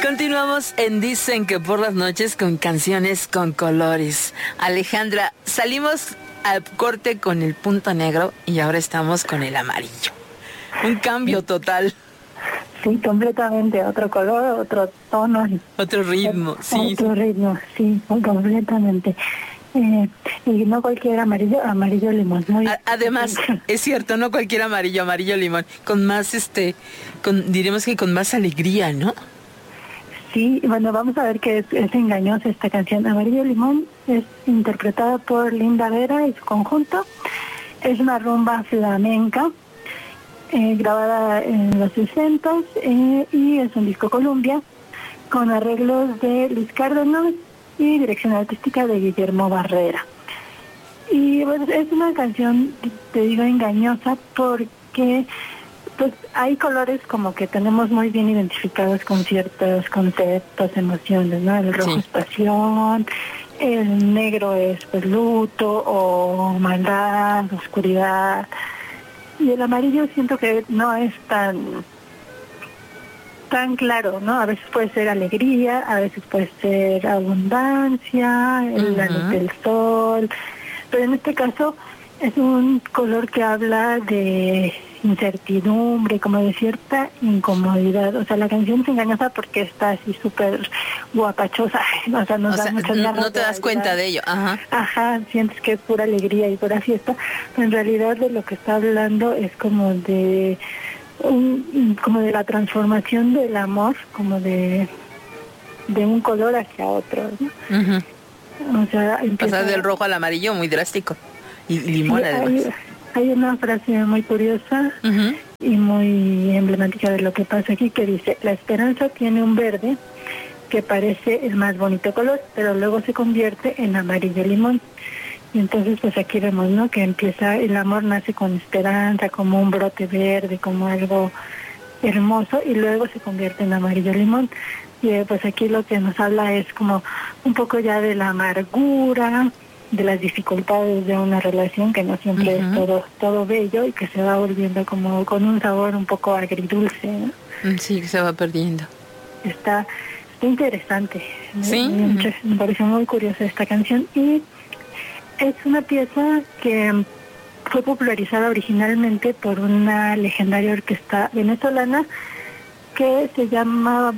Continuamos en Dicen que por las noches con canciones con colores. Alejandra, salimos al corte con el punto negro y ahora estamos con el amarillo. Un cambio total. Sí, completamente, otro color, otro tono. Otro ritmo, sí. Otro ritmo, sí, completamente. Y no cualquier amarillo limón. Además, es cierto, no cualquier amarillo limón. Con más, diremos que con más alegría, ¿no? Sí, bueno, vamos a ver que es engañosa esta canción. Amarillo Limón es interpretada por Linda Vera y su conjunto. Es una rumba flamenca grabada en los 60 y es un disco Columbia con arreglos de Luis Cárdenas y dirección artística de Guillermo Barrera. Y pues, es una canción, te digo, engañosa porque pues hay colores como que tenemos muy bien identificados con ciertos conceptos, emociones, ¿no? El rojo es pasión, el negro es pues luto o maldad, oscuridad. Y el amarillo siento que no es tan claro, ¿no? A veces puede ser alegría, a veces puede ser abundancia, la luz del sol, pero en este caso es un color que habla de incertidumbre, como de cierta incomodidad. O sea, la canción es engañosa porque está así súper guapachosa, o sea, nos da muchas ganas. No te das cuenta de ello, Ajá, sientes que es pura alegría y pura fiesta, pero en realidad de lo que está hablando es como de como de la transformación del amor, como de un color hacia otro, ¿no? O sea, pasar del rojo al amarillo muy drástico. Y limón, sí, además. Hay una frase muy curiosa y muy emblemática de lo que pasa aquí, que dice: la esperanza tiene un verde que parece el más bonito color, pero luego se convierte en amarillo limón. Y entonces pues aquí vemos, ¿no?, que empieza, el amor nace con esperanza, como un brote verde, como algo hermoso, y luego se convierte en amarillo limón. Y pues aquí lo que nos habla es como un poco ya de la amargura, de las dificultades de una relación, que no siempre es todo bello y que se va volviendo como con un sabor un poco agridulce, ¿no? Sí, que se va perdiendo. Está interesante. Sí. Me pareció muy curiosa esta canción y es una pieza que fue popularizada originalmente por una legendaria orquesta venezolana que se llamaba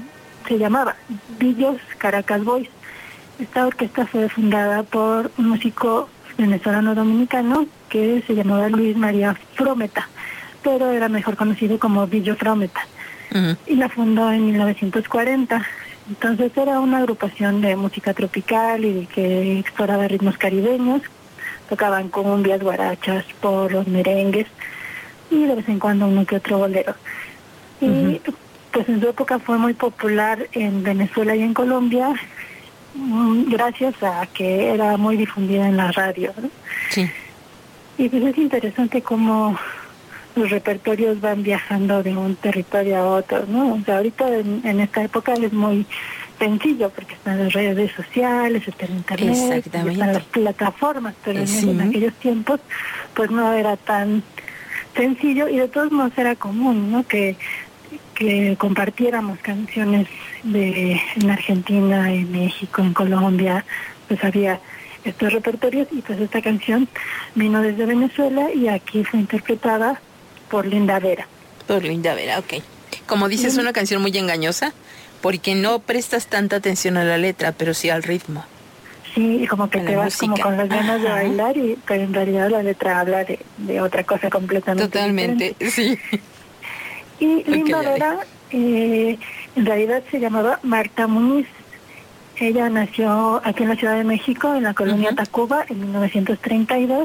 Villos Caracas Boys. Esta orquesta fue fundada por un músico venezolano dominicano que se llamaba Luis María Frometa, pero era mejor conocido como Villo Frometa, y la fundó en 1940. Entonces era una agrupación de música tropical y que exploraba ritmos caribeños, tocaban cumbias, guarachas, poros, merengues y de vez en cuando uno que otro bolero. Y pues en su época fue muy popular en Venezuela y en Colombia, gracias a que era muy difundida en la radio, ¿no? Sí. Y pues es interesante cómo los repertorios van viajando de un territorio a otro, ¿no? O sea, ahorita en esta época es muy sencillo porque están las redes sociales, está el internet, están las plataformas, pero en aquellos tiempos pues no era tan sencillo y de todos modos era común, ¿no?, que compartiéramos canciones en Argentina, en México, en Colombia, pues había estos repertorios y pues esta canción vino desde Venezuela y aquí fue interpretada por Linda Vera. Por Linda Vera, ok. Como dices, es una canción muy engañosa porque no prestas tanta atención a la letra, pero sí al ritmo. Sí, y como que te vas como con las ganas de bailar, pero en realidad la letra habla de otra cosa completamente totalmente diferente. Sí. Y Linda Vera, en realidad se llamaba Marta Muñiz. Ella nació aquí en la Ciudad de México, en la colonia Tacuba, en 1932.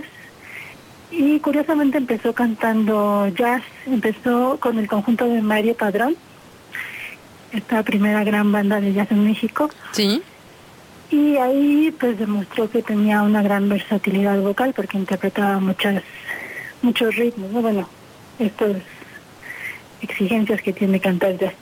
Y curiosamente empezó cantando jazz, empezó con el conjunto de Mario Padrón, esta primera gran banda de jazz en México. Sí. Y ahí pues demostró que tenía una gran versatilidad vocal porque interpretaba muchos ritmos, ¿no? Bueno, estas exigencias que tiene cantar jazz.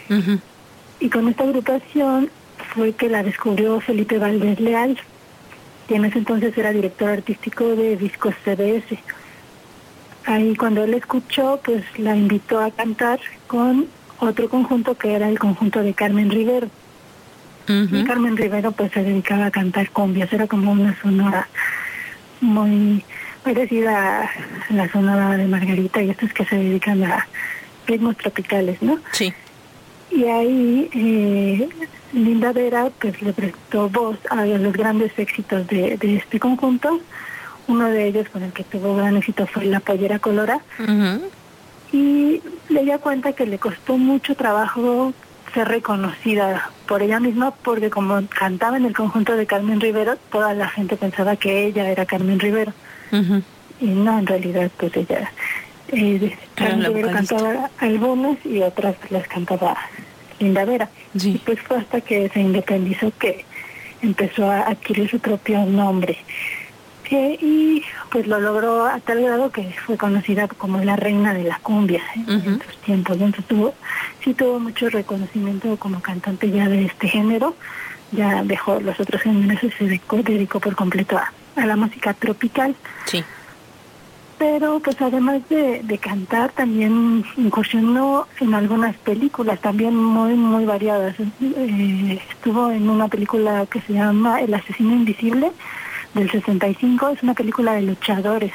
Y con esta agrupación fue que la descubrió Felipe Valdés Leal, que en ese entonces era director artístico de Discos CBS. Ahí cuando él escuchó, pues la invitó a cantar con otro conjunto que era el conjunto de Carmen Rivero. Y Carmen Rivero pues se dedicaba a cantar cumbias, era como una sonora muy parecida a la sonora de Margarita y estos que se dedican a ritmos tropicales, ¿no? Sí. Y ahí Linda Vera pues le prestó voz a los grandes éxitos de este conjunto. Uno de ellos con el que tuvo gran éxito fue La Pollera Colora. Y le dio cuenta que le costó mucho trabajo ser reconocida por ella misma, porque como cantaba en el conjunto de Carmen Rivero, toda la gente pensaba que ella era Carmen Rivero. Y no, en realidad pues ella Carmen Rivero cantaba algunas y otras las cantaba Linda Vera. Y pues fue hasta que se independizó que empezó a adquirir su propio nombre. Y pues lo logró a tal grado que fue conocida como la reina de la cumbia en sus tiempos. Entonces tuvo mucho reconocimiento como cantante ya de este género. Ya dejó los otros géneros y se dedicó por completo a la música tropical. Sí. Pero pues además de cantar también incursionó en algunas películas también muy muy variadas. Estuvo en una película que se llama El Asesino Invisible del 65, es una película de luchadores.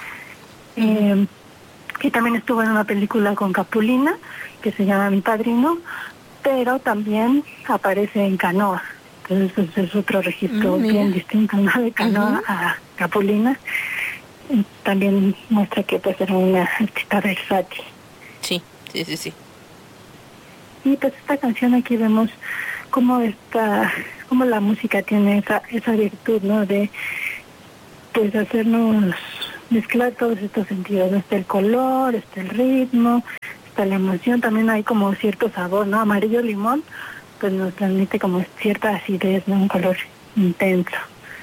Y también estuvo en una película con Capulina que se llama Mi Padrino, pero también aparece en Canoa. Entonces es otro registro bien distinto, ¿no? De Canoa a Capulina. También muestra que pues era una artista versátil. Sí. Y pues esta canción aquí vemos cómo la música tiene esa virtud, ¿no? De pues hacernos mezclar todos estos sentidos, ¿no? Está el color, está el ritmo, está la emoción, también hay como cierto sabor, ¿no? Amarillo limón, pues nos transmite como cierta acidez, ¿no? Un color intenso.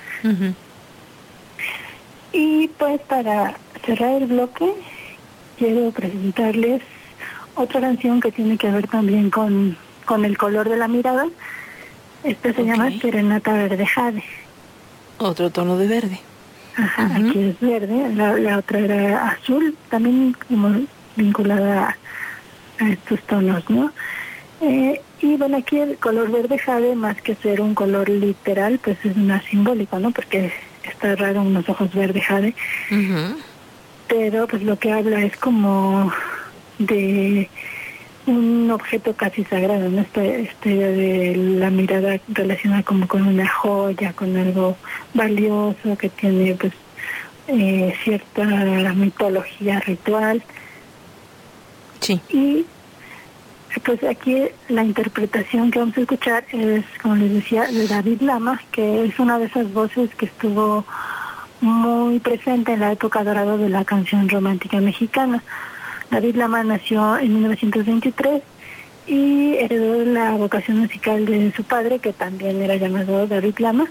Y pues para cerrar el bloque, quiero presentarles otra canción que tiene que ver también con el color de la mirada. Esta se llama Serenata Verde Jade. Otro tono de verde. Ajá, aquí es verde, la otra era azul, también como vinculada a estos tonos, ¿no? Y bueno, aquí el color verde jade, más que ser un color literal, pues es más simbólico, ¿no? Porque está raro unos ojos verde jade. Pero pues lo que habla es como de un objeto casi sagrado, ¿no? Esta idea de la mirada relacionada como con una joya, con algo valioso que tiene pues cierta mitología ritual. Sí. Y pues aquí la interpretación que vamos a escuchar es, como les decía, de David Lama, que es una de esas voces que estuvo muy presente en la época dorada de la canción romántica mexicana. David Lama nació en 1923 y heredó la vocación musical de su padre, que también era llamado David Lama.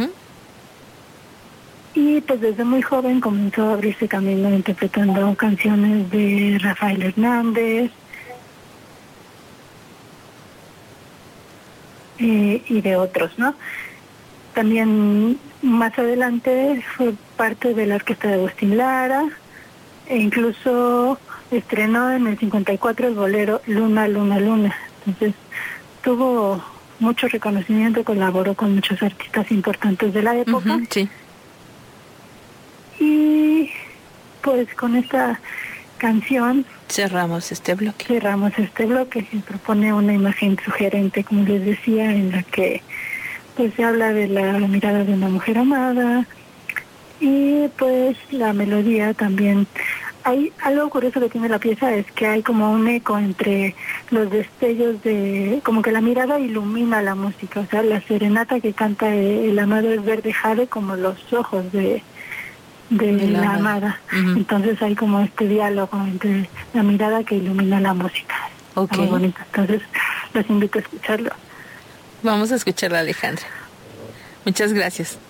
Y pues desde muy joven comenzó a abrirse camino interpretando canciones de Rafael Hernández y de otros, ¿no? También más adelante fue parte de la orquesta de Agustín Lara e incluso estrenó en el 54 el bolero Luna, Luna, Luna. Entonces tuvo mucho reconocimiento, colaboró con muchos artistas importantes de la época. Sí. Y pues con esta canción cerramos este bloque. Que propone una imagen sugerente, como les decía, en la que pues se habla de la mirada de una mujer amada y pues la melodía también. Hay algo curioso que tiene la pieza, es que hay como un eco entre los destellos de, como que la mirada ilumina la música, o sea, la serenata que canta el amado es verde jade como los ojos de la amada. Entonces hay como este diálogo entre la mirada que ilumina la música. Está muy bonito. Entonces los invito a escucharlo. Vamos a escucharla, Alejandra. Muchas gracias.